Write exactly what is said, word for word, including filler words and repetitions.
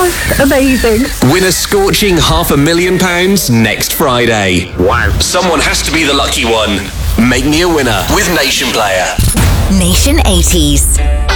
was amazing. Win a scorching half a million pounds next Friday. Wow. Someone has to be the lucky one. Make me a winner with Nation Player. Nation eighties.